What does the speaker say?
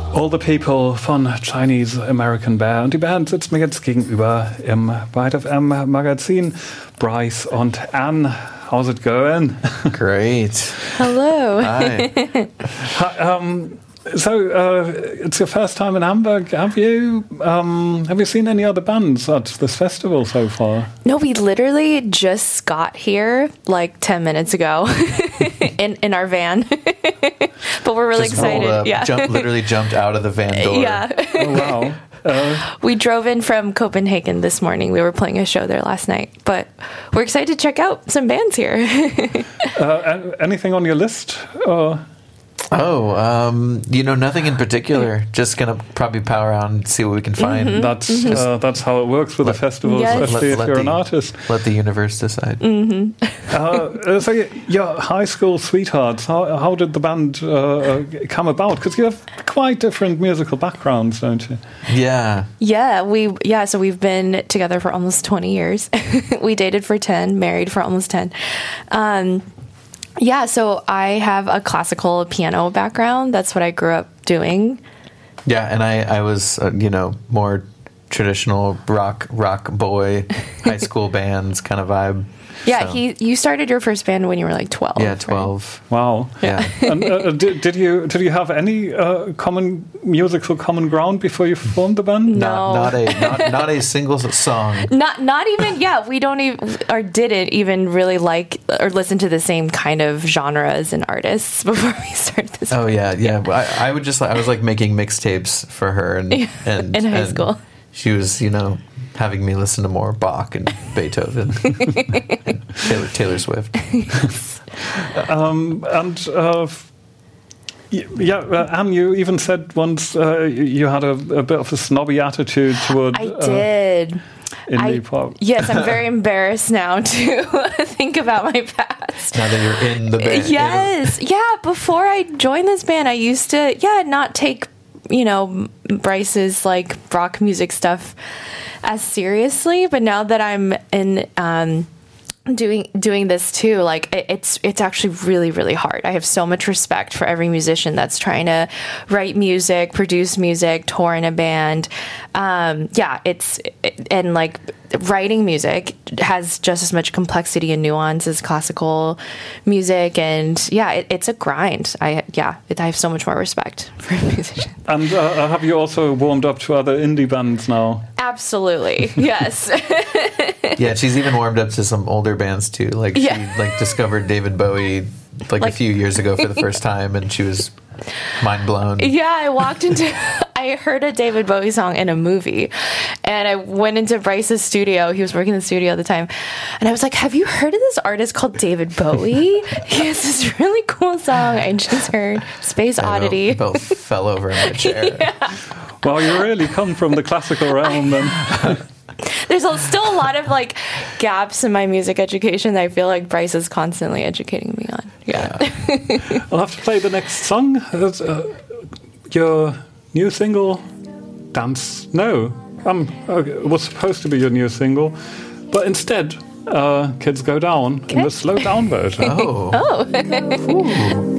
All the People von Chinese American Bear. Und die Band sitzt mir jetzt gegenüber im Byte FM Magazin. Bryce und Anne, how's it going? Great. Hello. Hi. So it's your first time in Hamburg. Have you seen any other bands at this festival so far? No, we literally just got here like 10 minutes ago in our van. But we're really Just excited. Up, yeah. Literally jumped out of the van door. Yeah. Oh, wow. We drove in from Copenhagen this morning. We were playing a show there last night. But we're excited to check out some bands here. Anything on your list? Nothing in particular. Just gonna probably power around and see what we can find. That's how it works with the festivals, Yes. especially if you're an artist. Let the universe decide. So your high school sweethearts, how did the band come about? Because you have quite different musical backgrounds, don't you? Yeah. So we've been together for almost 20 years. We dated for 10, married for almost 10. So I have a classical piano background. That's what I grew up doing. Yeah, and I was, more traditional rock boy, high school bands kind of vibe. Yeah, so. you started your first band when you were like 12. Yeah, 12. Right? Wow. Yeah. And did you have any musical common ground before you formed the band? No. Not a single song. Not even. Yeah, we don't even or didn't even really like or listen to the same kind of genres and artists before we started this. Oh yeah. I would just I was like making mixtapes for her and in high school. She was having me listen to more Bach and Beethoven and Taylor Swift. Anne, you even said once you had a bit of a snobby attitude toward I did. indie pop. Yes, I'm very embarrassed now to think about my past. Now that you're in the band. Yes. Yeah, before I joined this band, I used to not take Bryce's like rock music stuff as seriously, but now that I'm in doing this too, like it's actually really, really hard. I have so much respect for every musician that's trying to write music, produce music, tour in a band. And like writing music has just as much complexity and nuance as classical music, and it's a grind. I have so much more respect for musicians. And have you also warmed up to other indie bands now? Absolutely, yes. Yeah, she's even warmed up to some older bands too. Like she discovered David Bowie like a few years ago for the first time, and she was mind blown. Yeah, I heard a David Bowie song in a movie, and I went into Bryce's studio. He was working in the studio at the time, and I was like, "Have you heard of this artist called David Bowie? He has this really cool song I just heard, Space Oddity." We both fell over in my chair. Yeah. Well, you really come from the classical realm then. There's still a lot of like gaps in my music education that I feel like Bryce is constantly educating me on. Yeah. I'll have to play the next song. Your new single, Dance. No, it was supposed to be your new single, but instead, Kids Go Down in the slow down version. Oh. Oh.